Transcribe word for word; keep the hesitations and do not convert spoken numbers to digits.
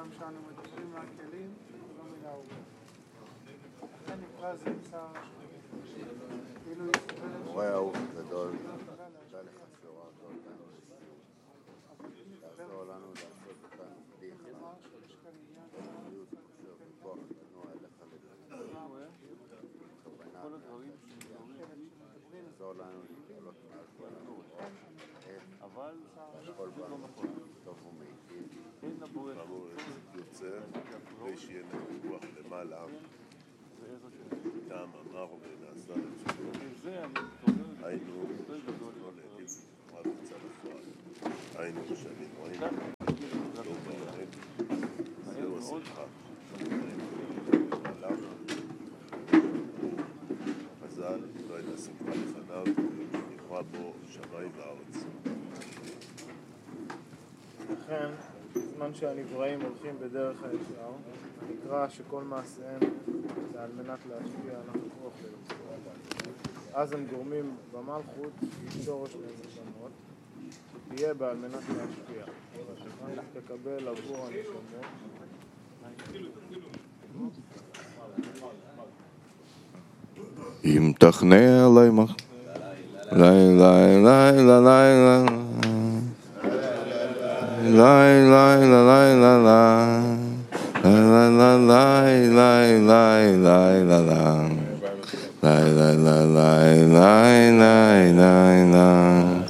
העולם שאנו מדברים מהכלים, לא מן ההווה. לכן נקרא זה צער כאילו יסבל... מורה אהוב גדול, תודה לך שהוראת אותנו, תעזור לנו לעשות אותנו בדיחה, בריאות כושר וכוח לנוע אליך לדבר, כוונה תעזור לנו להתעלות מעל כל הנורות, והשכול בנו טוב ומיטיב, יוצא, כדי שיהיה נבוח למעלה, תם אמר ונעשה לצורך, היינו שצריכו להטיב לתמורה בצד הפועל, היינו שאני רואים, לא באמת, זהו השמחה, עליו, חז"ל, לא הייתה שמחה לפניו, נברא בו שמיים וארץ. לכן, בזמן שהנבראים הולכים בדרך הישר, נקרא שכל מעשיהם זה על מנת להשפיע על הכוח ליוצרו. אז הם גורמים במלכות שורש לנשמות, שתהיה בה על מנת להשפיע. שכן תקבל עבור הנשמות. אם תכנה עלי מח... לילה, לילה, לילה לילה, לילה, לילה, לילה, לילה, לילה, לילה, לילה, לילה, לילה, לילה, לילה, לילה,